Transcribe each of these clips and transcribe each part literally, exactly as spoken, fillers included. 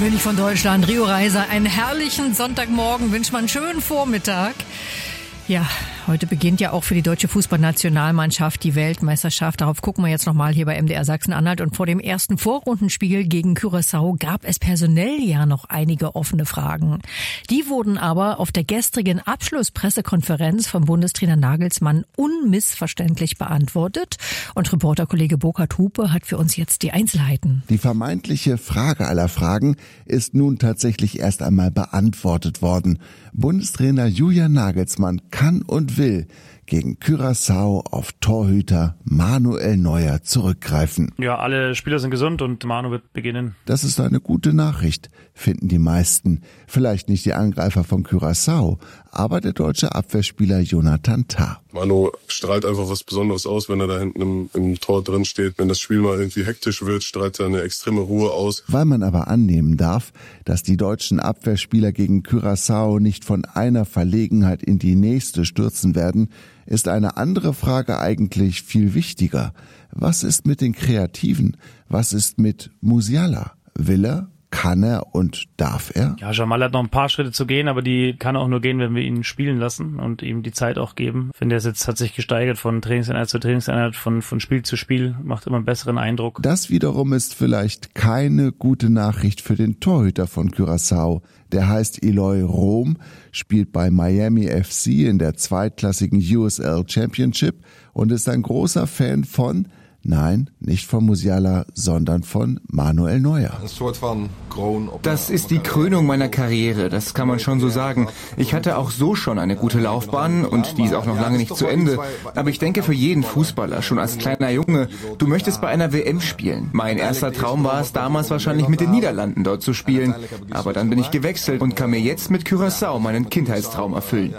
König von Deutschland, Rio Reiser, einen herrlichen Sonntagmorgen, wünscht man einen schönen Vormittag. Ja, heute beginnt ja auch für die deutsche Fußballnationalmannschaft die Weltmeisterschaft. Darauf gucken wir jetzt nochmal hier bei M D R Sachsen-Anhalt. Und vor dem ersten Vorrundenspiel gegen Curaçao gab es personell ja noch einige offene Fragen. Die wurden aber auf der gestrigen Abschlusspressekonferenz vom Bundestrainer Nagelsmann unmissverständlich beantwortet. Und Reporterkollege Burkhard Hupe hat für uns jetzt die Einzelheiten. Die vermeintliche Frage aller Fragen ist nun tatsächlich erst einmal beantwortet worden. Bundestrainer Julian Nagelsmann kann und will gegen Curaçao auf Torhüter Manuel Neuer zurückgreifen. Ja, alle Spieler sind gesund und Manu wird beginnen. Das ist eine gute Nachricht, finden die meisten. Vielleicht nicht die Angreifer von Curaçao, aber der deutsche Abwehrspieler Jonathan Tah. Manu strahlt einfach was Besonderes aus, wenn er da hinten im, im Tor drin steht. Wenn das Spiel mal irgendwie hektisch wird, strahlt er eine extreme Ruhe aus. Weil man aber annehmen darf, dass die deutschen Abwehrspieler gegen Curaçao nicht von einer Verlegenheit in die nächste stürzen werden, ist eine andere Frage eigentlich viel wichtiger. Was ist mit den Kreativen? Was ist mit Musiala? Will er? Kann er und darf er? Ja, Jamal hat noch ein paar Schritte zu gehen, aber die kann auch nur gehen, wenn wir ihn spielen lassen und ihm die Zeit auch geben. Ich finde, er jetzt hat sich gesteigert von Trainingseinheit zu Trainingseinheit, von, von Spiel zu Spiel, macht immer einen besseren Eindruck. Das wiederum ist vielleicht keine gute Nachricht für den Torhüter von Curaçao. Der heißt Eloy Rom, spielt bei Miami F C in der zweitklassigen U S L Championship und ist ein großer Fan von Nein, nicht von Musiala, sondern von Manuel Neuer. Das ist die Krönung meiner Karriere, das kann man schon so sagen. Ich hatte auch so schon eine gute Laufbahn und die ist auch noch lange nicht zu Ende. Aber ich denke für jeden Fußballer, schon als kleiner Junge, du möchtest bei einer W M spielen. Mein erster Traum war es damals wahrscheinlich mit den Niederlanden dort zu spielen. Aber dann bin ich gewechselt und kann mir jetzt mit Curaçao meinen Kindheitstraum erfüllen.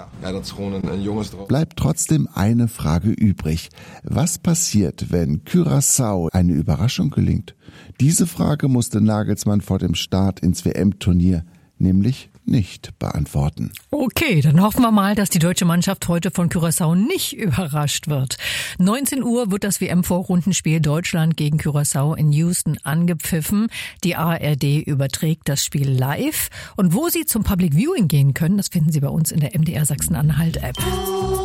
Bleibt trotzdem eine Frage übrig. Was passiert, wenn Curaçao eine Überraschung gelingt? Diese Frage musste Nagelsmann vor dem Start ins W M-Turnier nämlich nicht beantworten. Okay, dann hoffen wir mal, dass die deutsche Mannschaft heute von Curaçao nicht überrascht wird. neunzehn Uhr wird das W M-Vorrundenspiel Deutschland gegen Curaçao in Houston angepfiffen. Die A R D überträgt das Spiel live. Und wo Sie zum Public Viewing gehen können, das finden Sie bei uns in der M D R Sachsen-Anhalt-App.